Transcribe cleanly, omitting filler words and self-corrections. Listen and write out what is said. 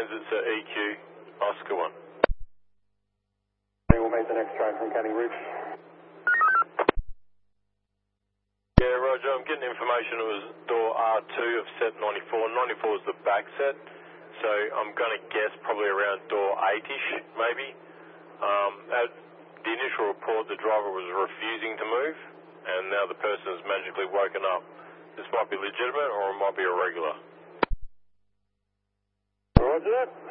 it's EQ Oscar 1. We'll make the next train from Canning Ridge. Yeah, Roger, I'm getting information it was door R2 of set 94. 94 is the back set, so I'm going to guess probably around door 8-ish, maybe. At the initial report, the driver was refusing to move, and now the person has magically woken up. This might be legitimate or it might be irregular. Roger that.